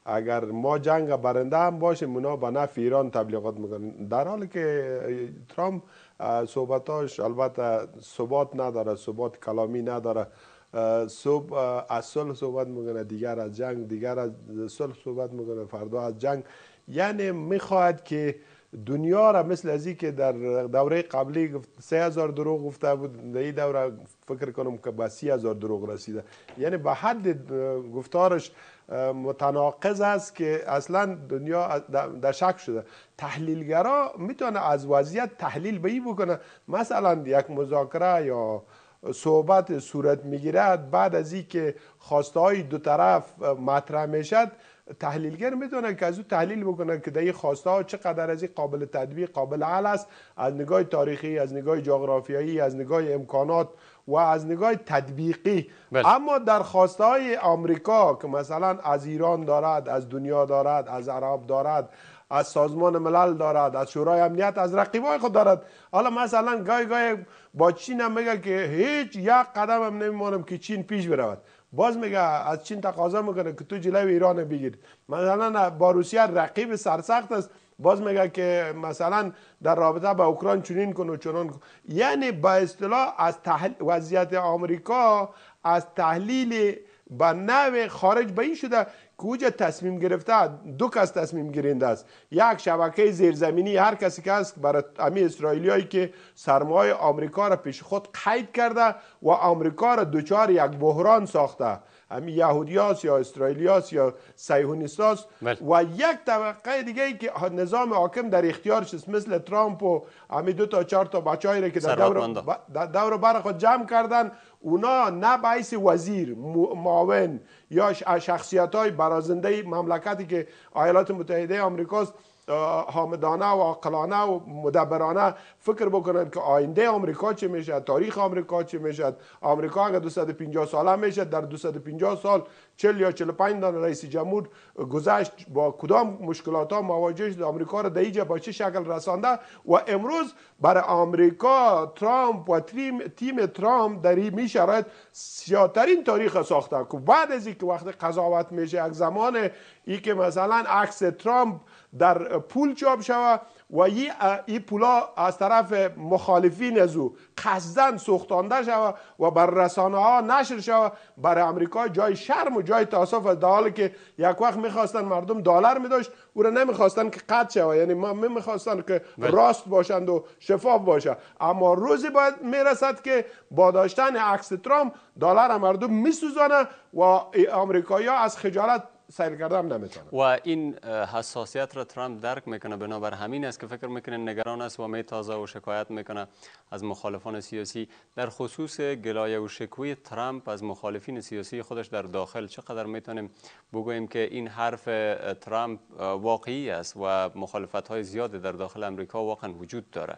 اگر ما جنگ برنده هم باشیم اونا به نفع ایران تبلیغات میکنن، در حالی که ترامپ صحبتاش البته ثبات نداره، ثبات کلامی نداره. صبح از صلح صحبت میکنه، دیگر از جنگ، دیگر از صلح صحبت میکنه، فردا از جنگ. یعنی میخواهد که دنیا را مثل ازی که در دوره قبلی گفت 3000 دروغ گفته بود، در این دوره فکر کنم که به 30,000 دروغ رسیده. یعنی به حد گفتارش متناقض است که اصلا دنیا در شک شده. تحلیلگرا میتونه از وضعیت تحلیل به این بکنه، مثلا یک مذاکره یا صحبت صورت میگیرد، بعد از این که خواسته های دو طرف مطرح میشد، تحلیلگر میتونه که از او تحلیل بکنه که در این خواسته ها چقدر از این قابل تطبیق، قابل حل است، از نگاه تاریخی، از نگاه جغرافیایی، از نگاه امکانات و از نگاه تطبیقی. اما در خواسته های آمریکا که مثلا از ایران دارد، از دنیا دارد، از عرب دارد، از سازمان ملل دارد، از شورای امنیت، از رقیبای خود دارد. حالا مثلا گاهی با چین هم میگه که هیچ یک قدم هم نمیمانم که چین پیش برود، باز میگه از چین تقاضا میکنه که تو جلوی ایران بگیر. مثلا با روسیه رقیب سرسخت است، باز میگه که مثلا در رابطه با اوکراین چنین کن و چنان کن. یعنی با اصطلاح از وضعیت آمریکا از تحلیل با نوع خارج به این شده که اوجا تصمیم گرفته، دو کس تصمیم گیرنده است. یک شبکه زیرزمینی، هر کسی که است برای امی اسرائیلیایی که سرمایه آمریکا را پیش خود قید کرده و آمریکا را دوچار یک بحران ساخته، امی یهودیاست یا اسرائیلیاست یا صهیونیستاست. و یک طبقه دیگه ای که نظام حاکم در اختیارش است، مثل ترامپ و امی 2 تا 4 تا بچه‌ای را که در دور بر خود جمع کردن، اونا نه باعث وزیر، معاون یا شخصیت های برازنده مملکتی که ایالات متحده آمریکاست حامدانه و عاقلانه و مدبرانه فکر بکنن که آینده آمریکا چه میشه، تاریخ آمریکا چه میشه. آمریکا اگر 250 ساله میشه، در 250 سال 40 یا 45 دان رئیس جمهور گذشت، با کدام مشکلات ها مواجه شد، آمریکا را در اینجا با چه شکل رسانده. و امروز برای آمریکا ترامپ و تیم ترامپ در این شرایط سیاه‌ترین تاریخ ساخته که بعد از اینکه وقت قضاوت میشه، یک زمان ای که مثلا عکس ترامپ در پول چاپ شود و این پولا از طرف مخالفین از او قصداً سوختانده شود و بر رسانه ها نشر شود، برای امریکا جای شرم و جای تاسف است، در حالی که یک وقت میخواستن مردم دلار میداشت او را نمیخواستن که قطع شود. یعنی ما میخواستن که راست باشند و شفاف باشه، اما روزی باید میرسد که با داشتن عکس ترامپ دلار مردم میسوزانه و آمریکایی‌ها از خجالت سیل کردم نمیتونه. و این حساسیت را ترامپ درک میکنه، بنابر همین است که فکر میکنه نگران است و میتازه و شکایت میکنه از مخالفان سیاسی. در خصوص گلایه و شکوی ترامپ از مخالفین سیاسی خودش در داخل، چقدر میتونیم بگوییم که این حرف ترامپ واقعی است و مخالفت های زیادی در داخل امریکا واقعا وجود داره؟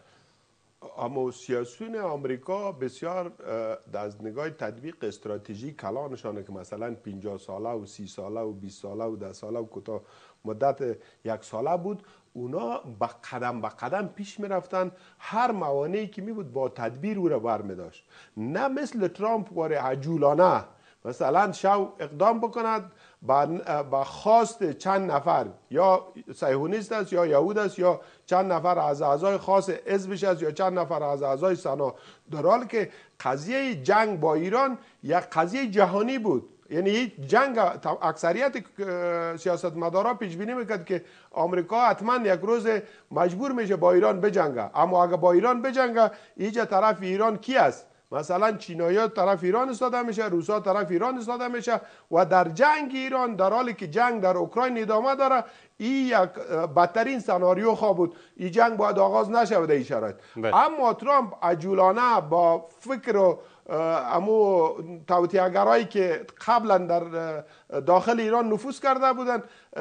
اما سیاسیون آمریکا بسیار از نگاه تطبیق استراتژی کلانشانه که مثلا 50 ساله و 30 ساله و 20 ساله و 10 ساله و کوتاه مدت یک ساله بود، اونا به قدم پیش می رفتن. هر موانعی که می بود با تدبیر او را برمی داشت، نه مثل ترامپ واره عجولانه مثلا شو اقدام بکند با خواست چند نفر، یا صهیونیست است یا یهود است یا چند نفر از اعضای خاص حزبش است یا چند نفر از اعضای سنا، در حالی که قضیه جنگ با ایران یک قضیه جهانی بود. یعنی جنگ اکثریت سیاستمدارا پیش بینی میکرد که آمریکا حتما یک روز مجبور میشه با ایران بجنگه، اما اگر با ایران بجنگه اینجا طرف ایران کی است؟ مثلا چینایی‌ها طرف ایران ایستاده میشه، روسا طرف ایران ایستاده میشه و در جنگ ایران، در حالی که جنگ در اوکراین ادامه داره، این یک بدترین سناریو خواه بود. این جنگ باید آغاز نشود این شرایط. اما ترامپ عجولانه با فکر و امو توطئه‌گرایی که قبلا در داخل ایران نفوذ کرده بودند،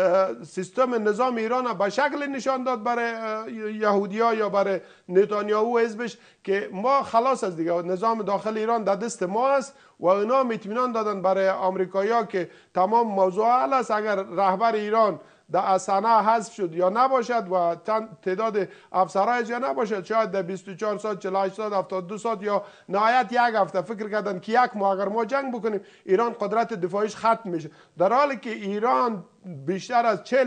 سیستم نظام ایران به شکل نشان داد برای یهودی‌ها یا برای نتانیاهو و حزبش که ما خلاص از دیگه، نظام داخل ایران در دست ما است و اینا اطمینان دادن برای آمریکایی‌ها که تمام موضوع حل است. اگر رهبر ایران در اسنا حذف شد یا نباشد و تعداد افسرهایش یا نباشد، شاید در 24 ساعت 48 ساعت 72 ساعت یا نهایت یک هفته فکر کردن که یک ماه اگر ما جنگ بکنیم ایران قدرت دفاعیش ختم میشه، در حالی که ایران بیشتر از 40